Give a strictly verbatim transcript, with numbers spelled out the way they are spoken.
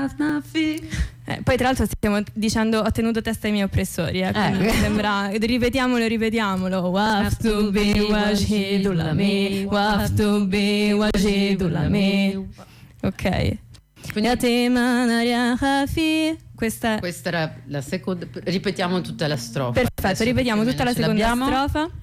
Eh, poi tra l'altro stiamo dicendo ho tenuto testa ai miei oppressori, eh, quindi Eh. sembra ripetiamolo ripetiamolo waf to be wajidulame waf to be wajidulame. Ok. Questa Questa era la seconda. Ripetiamo tutta la strofa. perfetto, Adesso ripetiamo più o tutta la meno ce seconda l'abbiamo. strofa.